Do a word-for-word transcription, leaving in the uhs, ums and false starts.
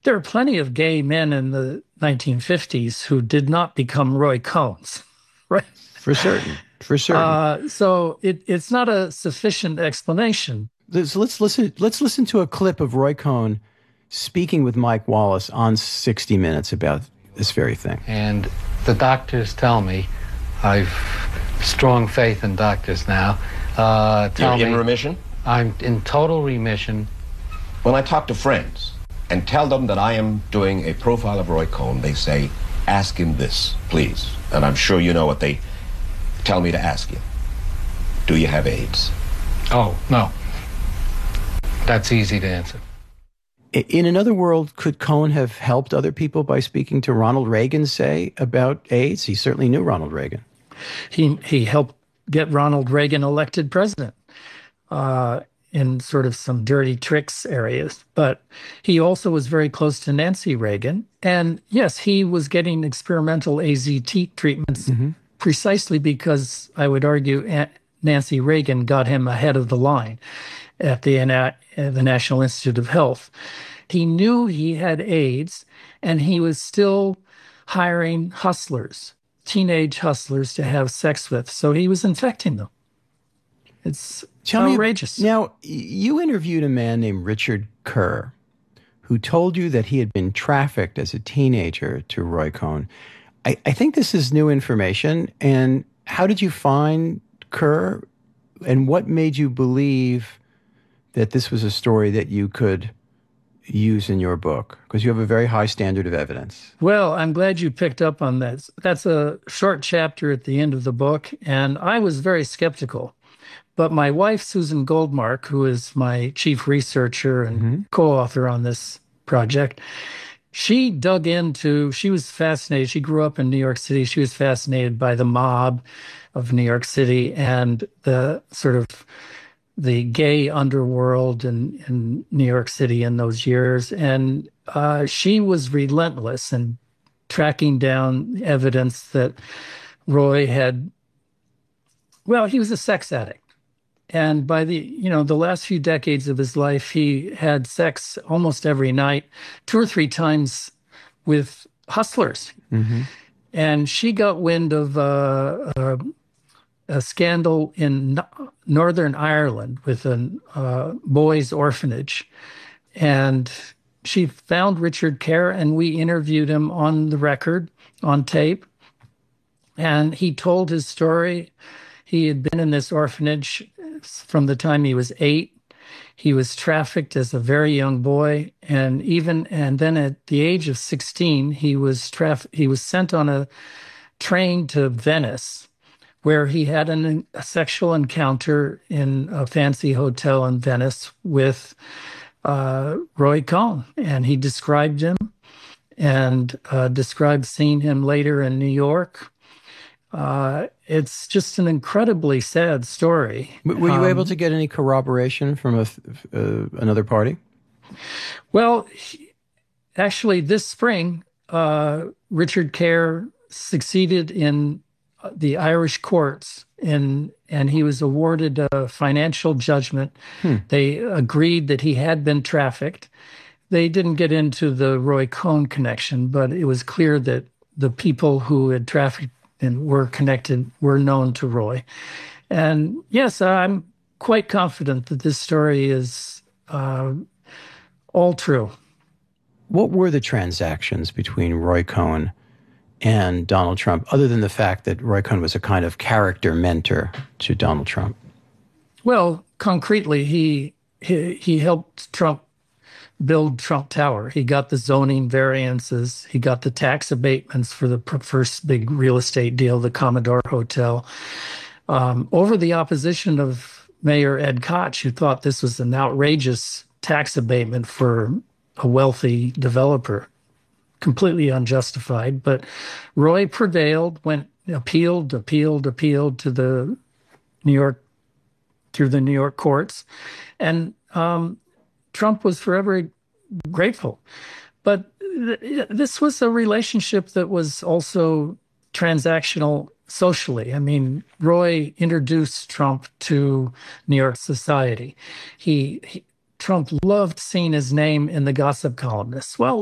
There are plenty of gay men in the nineteen fifties who did not become Roy Cohns, right? For certain, for certain. Uh, so it, it's not a sufficient explanation. So let's listen. Let's listen to a clip of Roy Cohn speaking with Mike Wallace on sixty minutes about this very thing. And the doctors tell me, I've strong faith in doctors now. Uh, tell You're in me remission? I'm in total remission. When I talk to friends and tell them that I am doing a profile of Roy Cohn, they say, ask him this, please. And I'm sure you know what they tell me to ask you. Do you have AIDS? Oh, no. That's easy to answer. In another world, could Cohn have helped other people by speaking to Ronald Reagan, say, about AIDS? He certainly knew Ronald Reagan. He he helped get Ronald Reagan elected president uh, in sort of some dirty tricks areas. But he also was very close to Nancy Reagan. And yes, he was getting experimental A Z T treatments mm-hmm. precisely because, I would argue, Aunt Nancy Reagan got him ahead of the line at the, uh, the National Institute of Health. He knew he had AIDS, and he was still hiring hustlers, teenage hustlers, to have sex with. So he was infecting them. It's Tell outrageous. Me, now, you interviewed a man named Richard Kerr, who told you that he had been trafficked as a teenager to Roy Cohn. I, I think this is new information. And how did you find Kerr? And what made you believe that this was a story that you could use in your book? Because you have a very high standard of evidence. Well, I'm glad you picked up on that. That's a short chapter at the end of the book, and I was very skeptical. But my wife, Susan Goldmark, who is my chief researcher and mm-hmm. co-author on this project, she dug into, she was fascinated. She grew up in New York City. She was fascinated by the mob of New York City and the sort of the gay underworld in, in New York City in those years. And uh, she was relentless in tracking down evidence that Roy had, well, he was a sex addict. And by the, you know, the last few decades of his life, he had sex almost every night, two or three times with hustlers. Mm-hmm. And she got wind of uh, uh, a scandal in Northern Ireland with a uh, boys' orphanage. And she found Richard Kerr, and we interviewed him on the record, on tape. And he told his story. He had been in this orphanage from the time he was eight. He was trafficked as a very young boy, and even and then at the age of sixteen, he was traff- he was sent on a train to Venice, where he had an, a sexual encounter in a fancy hotel in Venice with uh, Roy Cohn, and he described him and uh, described seeing him later in New York. Uh, it's just an incredibly sad story. Were you um, able to get any corroboration from a, uh, another party? Well, actually, this spring, uh, Richard Kerr succeeded in the Irish courts, in, and he was awarded a financial judgment. Hmm. They agreed that he had been trafficked. They didn't get into the Roy Cohn connection, but it was clear that the people who had trafficked and were connected, were known to Roy. And yes, I'm quite confident that this story is uh, all true. What were the transactions between Roy Cohn and Donald Trump, other than the fact that Roy Cohn was a kind of character mentor to Donald Trump? Well, concretely, he he, he helped Trump build Trump Tower. He got the zoning variances. He got the tax abatements for the first big real estate deal, the Commodore Hotel. Um, over the opposition of Mayor Ed Koch, who thought this was an outrageous tax abatement for a wealthy developer, completely unjustified. But Roy prevailed, went appealed, appealed, appealed to the New York, through the New York courts. And um, Trump was forever grateful. But th- this was a relationship that was also transactional socially. I mean, Roy introduced Trump to New York society. He, he Trump loved seeing his name in the gossip columnists. Well,